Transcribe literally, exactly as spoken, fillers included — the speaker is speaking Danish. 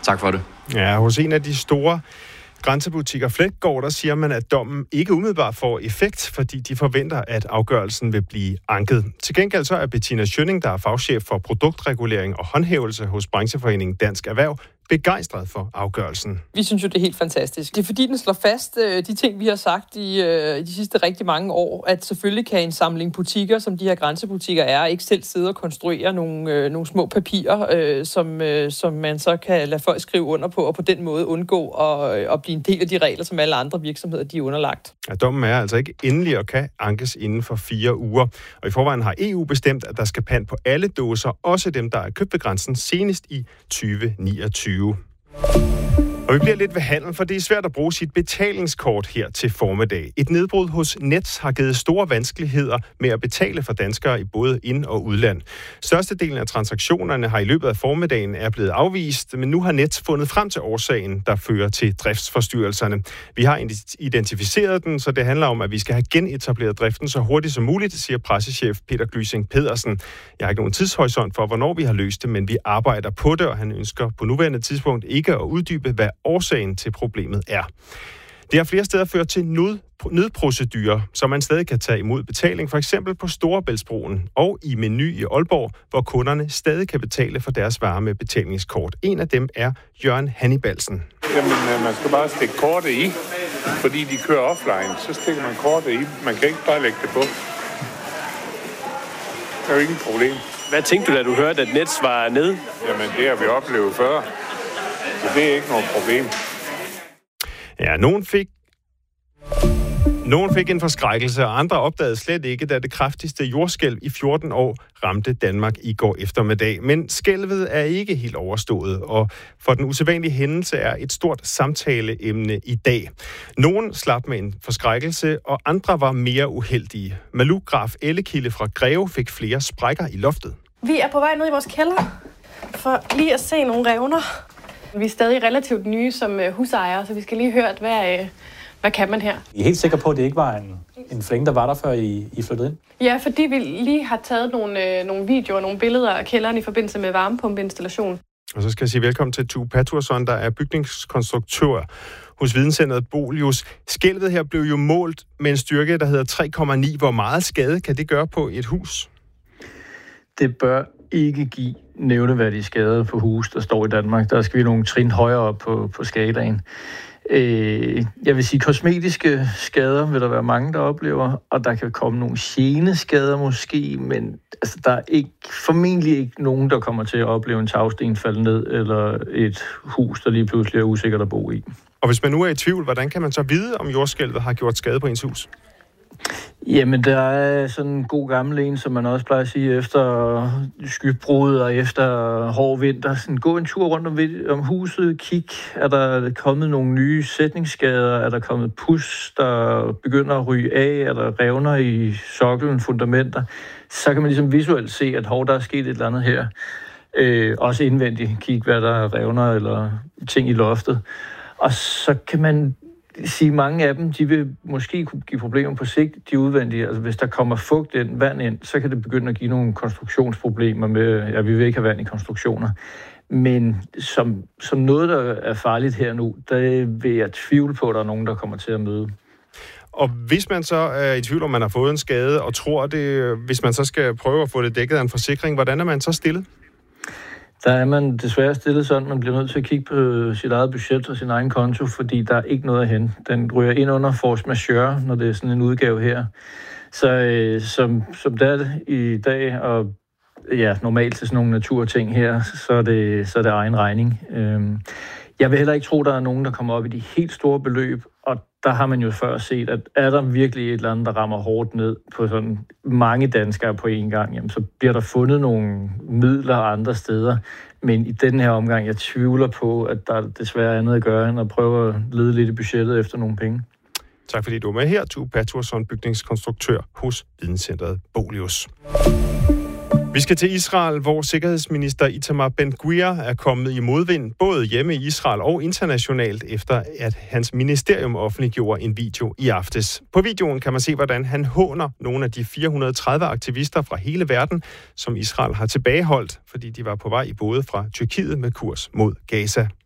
Tak for det. Ja, hos en af de store grænsebutikker Fleggaard, der siger man, at dommen ikke umiddelbart får effekt, fordi de forventer, at afgørelsen vil blive anket. Til gengæld så er Bettina Schønning, der er fagchef for produktregulering og håndhævelse hos brancheforeningen Dansk Erhverv, begejstret for afgørelsen. Vi synes jo, det er helt fantastisk. Det er fordi, den slår fast øh, de ting, vi har sagt i øh, de sidste rigtig mange år, at selvfølgelig kan en samling butikker, som de her grænsebutikker er, ikke selv sidde og konstruere nogle, øh, nogle små papirer, øh, som, øh, som man så kan lade folk skrive under på, og på den måde undgå at, øh, at blive en del af de regler, som alle andre virksomheder de er underlagt. Ja, dommen er altså ikke endelig og kan ankes inden for fire uger. Og i forvejen har E U bestemt, at der skal pant på alle dåser, også dem, der er købt ved grænsen senest i tyve niogtyve. Og vi bliver lidt ved handel, for det er svært at bruge sit betalingskort her til formiddag. Et nedbrud hos Nets har givet store vanskeligheder med at betale for danskere i både ind- og udland. Størstedelen af transaktionerne har i løbet af formiddagen er blevet afvist, men nu har Nets fundet frem til årsagen, der fører til driftsforstyrrelserne. Vi har identificeret den, så det handler om, at vi skal have genetableret driften så hurtigt som muligt, siger pressechef Peter Glysing Pedersen. Jeg har ikke nogen tidshorisont for, hvornår vi har løst det, men vi arbejder på det, og han ønsker på nuværende tidspunkt ikke at uddybe, hvad årsagen til problemet er. Det har flere steder ført til nød, nødprocedurer, så man stadig kan tage imod betaling, for eksempel på Storebæltsbroen og i Meny i Aalborg, hvor kunderne stadig kan betale for deres varer med betalingskort. En af dem er Jørgen Hannibalsen. Jamen, man skal bare stikke kortet i, fordi de kører offline. Så stikker man kortet i. Man kan ikke bare lægge det på. Det er jo ingen problem. Hvad tænkte du, da du hørte, at Nets var nede? Jamen, det har vi oplevet før. Så det er ikke noget problem. Ja, nogen fik, nogen fik en forskrækkelse, og andre opdagede slet ikke, da det kraftigste jordskælv i fjorten år ramte Danmark i går eftermiddag. Men skælvet er ikke helt overstået, og for den usædvanlige hændelse er et stort samtaleemne i dag. Nogen slap med en forskrækkelse, og andre var mere uheldige. Malou Graf Ellekilde fra Greve fik flere sprækker i loftet. Vi er på vej ned i vores kælder for lige at se nogle revner. Vi er stadig relativt nye som husejere, så vi skal lige høre, hvad, hvad kan man her? I er helt sikre på, at det ikke var en, en flænge, der var der, før I, I flyttede ind? Ja, fordi vi lige har taget nogle, nogle videoer og nogle billeder af kælderen i forbindelse med varmepumpeinstallation. Og så skal jeg sige velkommen til Tue Patursson, der er bygningskonstruktør hos Videnscentret Bolius. Skælvet her blev jo målt med en styrke, der hedder tre komma ni. Hvor meget skade kan det gøre på et hus? Det bør ikke give nævneværdige skader på hus, der står i Danmark. Der skal vi nogle trin højere op på, på skalaen. Øh, jeg vil sige, kosmetiske skader vil der være mange, der oplever, og der kan komme nogle geneskader måske, men altså, der er ikke, formentlig ikke nogen, der kommer til at opleve en tagsten falde ned, eller et hus, der lige pludselig er usikkert at bo i. Og hvis man nu er i tvivl, hvordan kan man så vide, om jordskælvet har gjort skade på ens hus? Jamen, der er sådan en god gammel en, som man også plejer at sige, efter skybrud og efter hård vinter. Sådan, gå en tur rundt om, om huset, kig, er der kommet nogle nye sætningsskader, er der kommet pus, der begynder at ryge af, er der revner i soklen, fundamenter. Så kan man ligesom visuelt se, at hov, der er sket et eller andet her. Øh, også indvendigt, kig, hvad der er revner eller ting i loftet. Og så kan man sige, mange af dem, de vil måske kunne give problemer på sigt, de udvendige. Altså hvis der kommer fugt ind, vand ind, så kan det begynde at give nogle konstruktionsproblemer med, ja, vi vil ikke have vand i konstruktioner. Men som, som noget, der er farligt her nu, der vil jeg tvivle på, at der er nogen, der kommer til at møde. Og hvis man så er i tvivl, om man har fået en skade, og tror det, hvis man så skal prøve at få det dækket af en forsikring, hvordan er man så stillet? Der er man desværre stillet sådan, man bliver nødt til at kigge på sit eget budget og sin egen konto, fordi der er ikke noget at hente. Den ryger ind under force majeure, når det er sådan en udgave her. Så øh, som, som det er det i dag, og ja, normalt til sådan nogle naturting her, så er det, så er det egen regning. Øhm, jeg vil heller ikke tro, der er nogen, der kommer op i de helt store beløb, og der har man jo før set, at er der virkelig et eller andet, der rammer hårdt ned på sådan mange danskere på én gang, jamen, så bliver der fundet nogle midler andre steder. Men i den her omgang, jeg tvivler på, at der desværre er andet at gøre, end at prøve at lede lidt i budgettet efter nogle penge. Tak fordi du er med her, Tue Patursson, bygningskonstruktør hos Videnscentret Bolius. Vi skal til Israel, hvor sikkerhedsminister Itamar Ben-Gvir er kommet i modvind, både hjemme i Israel og internationalt, efter at hans ministerium offentliggjorde en video i aftes. På videoen kan man se, hvordan han håner nogle af de fire hundrede og tredive aktivister fra hele verden, som Israel har tilbageholdt, fordi de var på vej i både fra Tyrkiet med kurs mod Gaza.